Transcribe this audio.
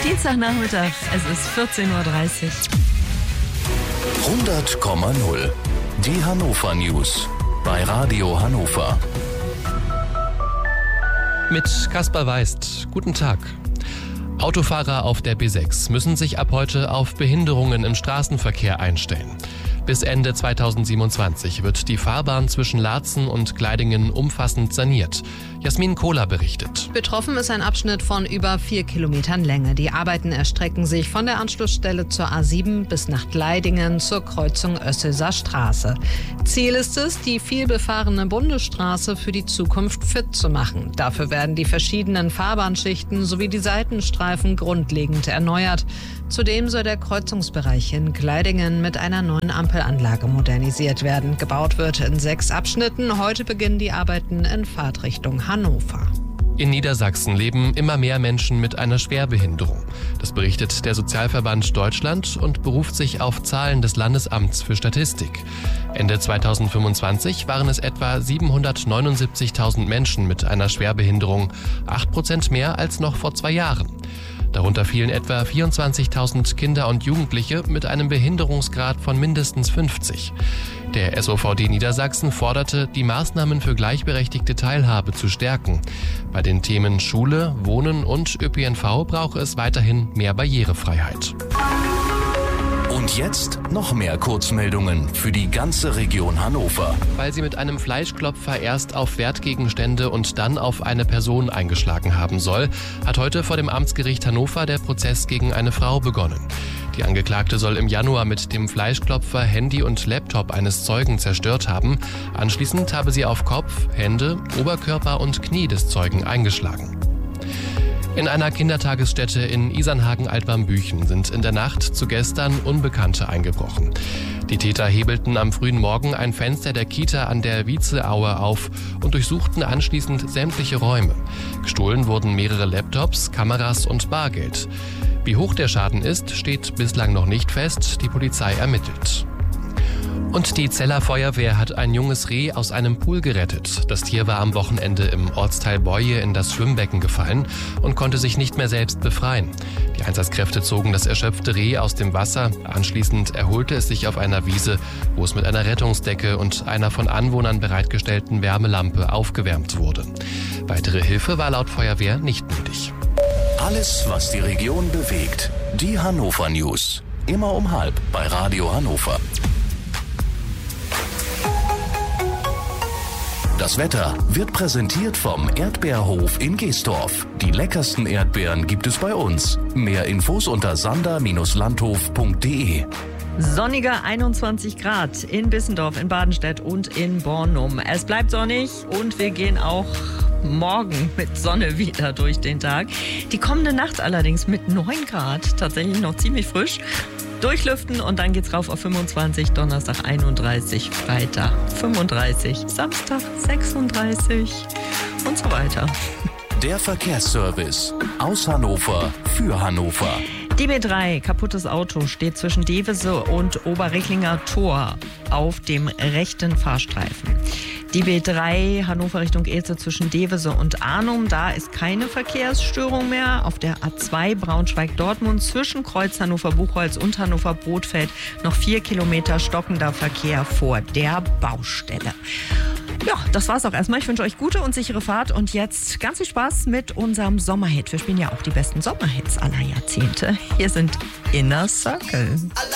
Dienstagnachmittag, es ist 14.30 Uhr. 100,0. Die Hannover News bei Radio Hannover. Mit Kaspar Weist. Guten Tag. Autofahrer auf der B6 müssen sich ab heute auf Behinderungen im Straßenverkehr einstellen. Bis Ende 2027 wird die Fahrbahn zwischen Laatzen und Gleidingen umfassend saniert. Jasmin Kohler berichtet. Betroffen ist ein Abschnitt von über 4 Kilometern Länge. Die Arbeiten erstrecken sich von der Anschlussstelle zur A7 bis nach Gleidingen zur Kreuzung Oesselser Straße. Ziel ist es, die vielbefahrene Bundesstraße für die Zukunft fit zu machen. Dafür werden die verschiedenen Fahrbahnschichten sowie die Seitenstreifen grundlegend erneuert. Zudem soll der Kreuzungsbereich in Gleidingen mit einer neuen Ampelanlage modernisiert werden. Gebaut wird in 6 Abschnitten. Heute beginnen die Arbeiten in Fahrtrichtung Hannover. In Niedersachsen leben immer mehr Menschen mit einer Schwerbehinderung. Das berichtet der Sozialverband Deutschland und beruft sich auf Zahlen des Landesamts für Statistik. Ende 2025 waren es etwa 779.000 Menschen mit einer Schwerbehinderung, 8% mehr als noch vor 2 Jahren. Darunter fielen etwa 24.000 Kinder und Jugendliche mit einem Behinderungsgrad von mindestens 50. Der SOVD Niedersachsen forderte, die Maßnahmen für gleichberechtigte Teilhabe zu stärken. Bei den Themen Schule, Wohnen und ÖPNV brauche es weiterhin mehr Barrierefreiheit. Und jetzt noch mehr Kurzmeldungen für die ganze Region Hannover. Weil sie mit einem Fleischklopfer erst auf Wertgegenstände und dann auf eine Person eingeschlagen haben soll, hat heute vor dem Amtsgericht Hannover der Prozess gegen eine Frau begonnen. Die Angeklagte soll im Januar mit dem Fleischklopfer Handy und Laptop eines Zeugen zerstört haben. Anschließend habe sie auf Kopf, Hände, Oberkörper und Knie des Zeugen eingeschlagen. In einer Kindertagesstätte in Isernhagen-Altwarmbüchen sind in der Nacht zu gestern Unbekannte eingebrochen. Die Täter hebelten am frühen Morgen ein Fenster der Kita an der Vizeaue auf und durchsuchten anschließend sämtliche Räume. Gestohlen wurden mehrere Laptops, Kameras und Bargeld. Wie hoch der Schaden ist, steht bislang noch nicht fest. Die Polizei ermittelt. Und die Zeller Feuerwehr hat ein junges Reh aus einem Pool gerettet. Das Tier war am Wochenende im Ortsteil Boye in das Schwimmbecken gefallen und konnte sich nicht mehr selbst befreien. Die Einsatzkräfte zogen das erschöpfte Reh aus dem Wasser. Anschließend erholte es sich auf einer Wiese, wo es mit einer Rettungsdecke und einer von Anwohnern bereitgestellten Wärmelampe aufgewärmt wurde. Weitere Hilfe war laut Feuerwehr nicht nötig. Alles, was die Region bewegt. Die Hannover News. Immer um 12:30 bei Radio Hannover. Das Wetter wird präsentiert vom Erdbeerhof in Geesdorf. Die leckersten Erdbeeren gibt es bei uns. Mehr Infos unter sander-landhof.de. Sonniger 21 Grad in Bissendorf, in Badenstedt und in Bornum. Es bleibt sonnig und wir gehen auch morgen mit Sonne wieder durch den Tag. Die kommende Nacht allerdings mit 9 Grad, tatsächlich noch ziemlich frisch. Durchlüften und dann geht's rauf auf 25, Donnerstag 31, Freitag 35, Samstag 36 und so weiter. Der Verkehrsservice aus Hannover für Hannover. Die B3, kaputtes Auto, steht zwischen Devese und Oberrecklinger Tor auf dem rechten Fahrstreifen. Die B3 Hannover Richtung Ilze zwischen Devese und Arnum, da ist keine Verkehrsstörung mehr. Auf der A2 Braunschweig-Dortmund zwischen Kreuz Hannover-Buchholz und Hannover-Brodfeld noch 4 Kilometer stockender Verkehr vor der Baustelle. Ja, das war's auch erstmal. Ich wünsche euch gute und sichere Fahrt und jetzt ganz viel Spaß mit unserem Sommerhit. Wir spielen ja auch die besten Sommerhits aller Jahrzehnte. Hier sind Inner Circle.